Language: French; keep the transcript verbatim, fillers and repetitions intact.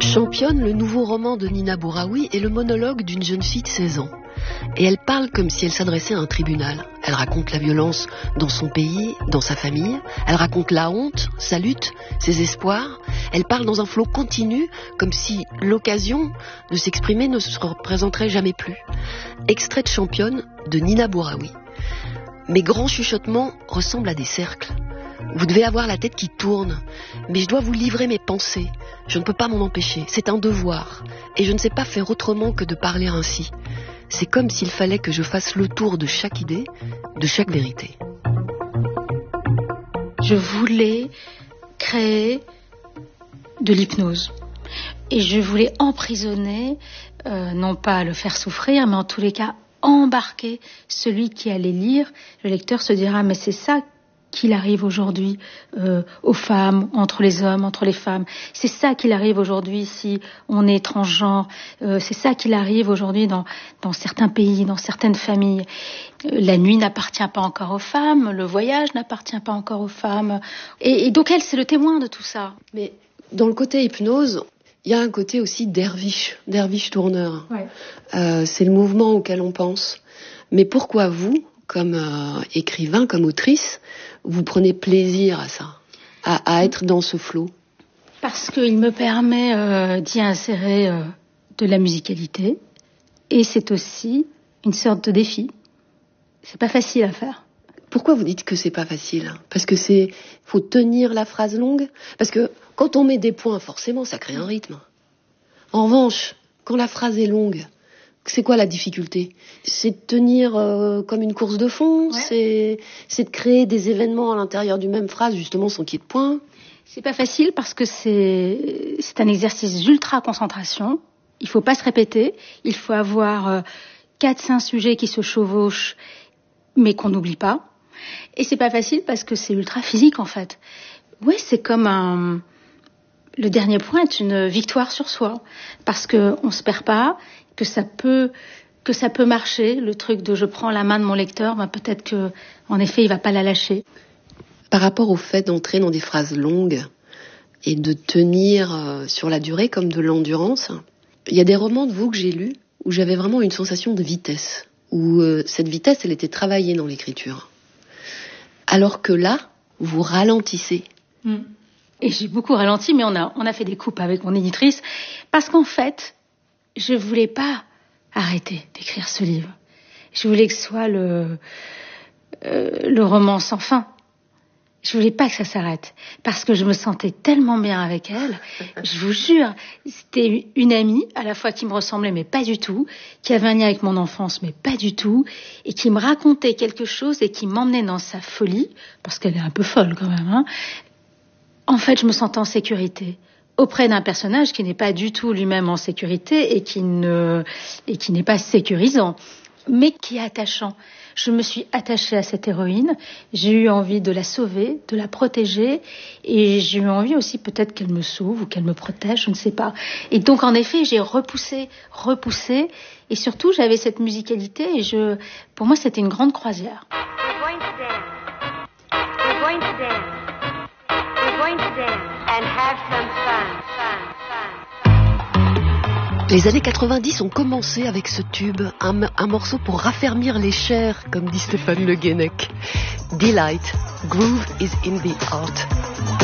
Championne, le nouveau roman de Nina Bouraoui, est le monologue d'une jeune fille de seize ans. Et elle parle comme si elle s'adressait à un tribunal. Elle raconte la violence dans son pays, dans sa famille. Elle raconte la honte, sa lutte, ses espoirs. Elle parle dans un flot continu, comme si l'occasion de s'exprimer ne se représenterait jamais plus. Extrait de Championne de Nina Bouraoui. Mes grands chuchotements ressemblent à des cercles. Vous devez avoir la tête qui tourne, mais je dois vous livrer mes pensées. Je ne peux pas m'en empêcher, c'est un devoir. Et je ne sais pas faire autrement que de parler ainsi. C'est comme s'il fallait que je fasse le tour de chaque idée, de chaque vérité. Je voulais créer de l'hypnose. Et je voulais emprisonner, euh, non pas le faire souffrir, mais en tous les cas embarquer celui qui allait lire. Le lecteur se dira, mais c'est ça qu'il arrive aujourd'hui euh, aux femmes, entre les hommes, entre les femmes. C'est ça qu'il arrive aujourd'hui si on est transgenre. Euh, c'est ça qu'il arrive aujourd'hui dans, dans certains pays, dans certaines familles. Euh, la nuit n'appartient pas encore aux femmes, le voyage n'appartient pas encore aux femmes. Et, et donc elle, c'est le témoin de tout ça. Mais dans le côté hypnose, il y a un côté aussi derviche, derviche tourneur. Ouais. Euh, c'est le mouvement auquel on pense. Mais pourquoi vous, comme euh, écrivain, comme autrice, vous prenez plaisir à ça, à, à être dans ce flot? Parce qu'il me permet euh, d'y insérer euh, de la musicalité, et c'est aussi une sorte de défi. C'est pas facile à faire. Pourquoi vous dites que c'est pas facile? Parce que c'est, faut tenir la phrase longue. Parce que quand on met des points, forcément, ça crée un rythme. En revanche, quand la phrase est longue, c'est quoi la difficulté? C'est de tenir euh, comme une course de fond, ouais. c'est, c'est de créer des événements à l'intérieur d'une même phrase, justement, sans qu'il y ait de points. C'est pas facile parce que c'est, c'est un exercice d'ultra concentration. Il faut pas se répéter. Il faut avoir euh, quatre, cinq sujets qui se chevauchent, mais qu'on n'oublie pas. Et c'est pas facile parce que c'est ultra physique, en fait. Ouais, c'est comme un... Le dernier point est une victoire sur soi. Parce qu'on se perd pas, que ça peut, que ça peut marcher. Le truc de je prends la main de mon lecteur, ben peut-être que, en effet, il va pas la lâcher. Par rapport au fait d'entrer dans des phrases longues et de tenir euh, sur la durée comme de l'endurance, il y a des romans de vous que j'ai lus où j'avais vraiment une sensation de vitesse. Où euh, cette vitesse, elle était travaillée dans l'écriture. Alors que là, vous ralentissez. Mmh. Et j'ai beaucoup ralenti, mais on a, on a fait des coupes avec mon éditrice. Parce qu'en fait, je voulais pas arrêter d'écrire ce livre. Je voulais que ce soit le, euh, le roman sans fin. Je voulais pas que ça s'arrête. Parce que je me sentais tellement bien avec elle. Je vous jure, c'était une amie, à la fois qui me ressemblait, mais pas du tout, qui avait un lien avec mon enfance, mais pas du tout, et qui me racontait quelque chose et qui m'emmenait dans sa folie, parce qu'elle est un peu folle quand même, hein. En fait, je me sentais en sécurité auprès d'un personnage qui n'est pas du tout lui-même en sécurité et qui ne, et qui n'est pas sécurisant, mais qui est attachant. Je me suis attachée à cette héroïne, j'ai eu envie de la sauver, de la protéger, et j'ai eu envie aussi peut-être qu'elle me sauve ou qu'elle me protège, je ne sais pas. Et donc en effet, j'ai repoussé, repoussé, et surtout j'avais cette musicalité, et je, pour moi c'était une grande croisière. We're going to dance. We're going to dance. We're going to dance and have some fun, fun, fun. Les années quatre-vingt-dix ont commencé avec ce tube, un, un morceau pour raffermir les chairs, comme dit Stéphane Le Guenec. Delight, groove is in the art.